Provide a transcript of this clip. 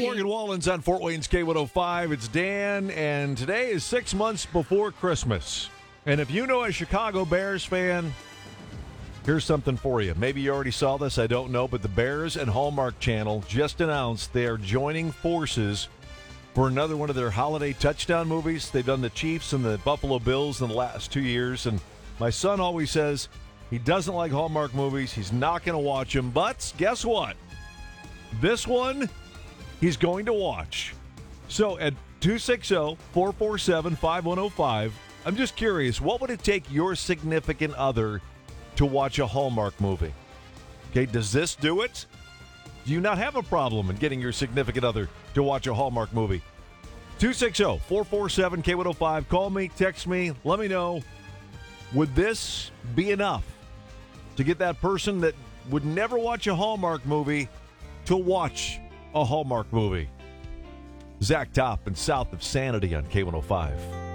Morgan Wallen's on Fort Wayne's K105. It's Dan, and today is 6 months before Christmas. And if you know a Chicago Bears fan, here's something for you. Maybe you already saw this, I don't know, but the Bears and Hallmark Channel just announced they are joining forces for another one of their holiday touchdown movies. They've done the Chiefs and the Buffalo Bills in the last 2 years, and my son always says he doesn't like Hallmark movies. He's not going to watch them, but guess what? This one, he's going to watch. So at 260-447-5105, I'm just curious, what would it take your significant other to watch a Hallmark movie? Okay, does this do it? Do you not have a problem in getting your significant other to watch a Hallmark movie? 260-447-K105. Call me, text me, let me know. Would this be enough to get that person that would never watch a Hallmark movie to watch a Hallmark movie? Zach Top and South of Sanity on K105.